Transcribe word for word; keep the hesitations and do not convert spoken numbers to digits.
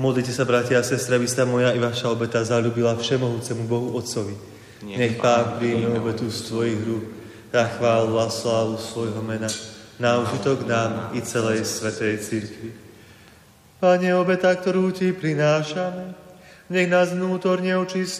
Modlite sa, bratia a sestre, aby sa moja i vaša obeta zaľúbila všemohúcemu Bohu Otcovi. Nech Pán príjme obetu z tvojich rúk, na chválu a slávu svojho mena, na užitok nám i celej svätej cirkvi. Pane, obeta, ktorú ti prinášame, nech nás vnútorne očistí